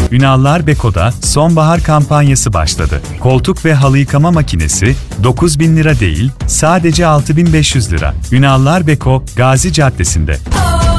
Ünallar Beko'da sonbahar kampanyası başladı. Koltuk ve halı yıkama makinesi 9.000 lira değil, sadece 6.500 lira. Ünallar Beko, Gazi Caddesi'nde.